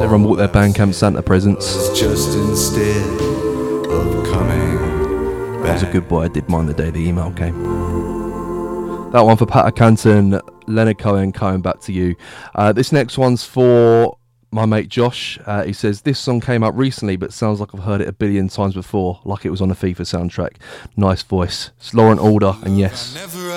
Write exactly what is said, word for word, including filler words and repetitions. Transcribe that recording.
everyone bought their Bandcamp Santa presents. Just instead of coming back. I was a good boy, I did mine the day the email came. That one for Pat Canton, Leonard Cohen, coming back to you. Uh, this next one's for my mate Josh. Uh, he says, this song came out recently, but sounds like I've heard it a billion times before, like it was on a FIFA soundtrack. Nice voice. It's Lauren Alder, and yes. I never